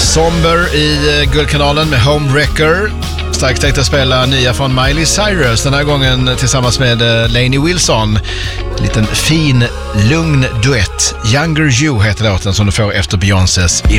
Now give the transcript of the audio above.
Somber i Guldkanalen med Homewrecker. Starkt tänkte spela nya från Miley Cyrus, den här gången tillsammans med Lainey Wilson. En liten fin, lugn duett. Younger You heter låten som du får efter Beyoncés